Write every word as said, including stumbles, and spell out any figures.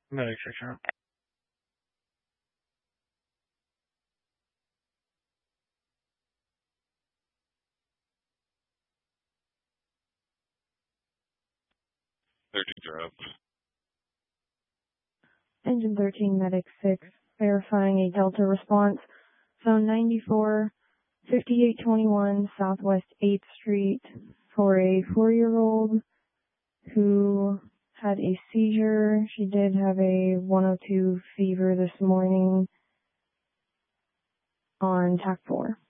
Medic section. thirteen drop. Engine thirteen, Medic six, verifying a Delta response. Zone ninety-four, fifty-eight twenty-one Southwest eighth Street for a four-year-old who had a seizure. She did have a one oh two fever this morning on T A C four.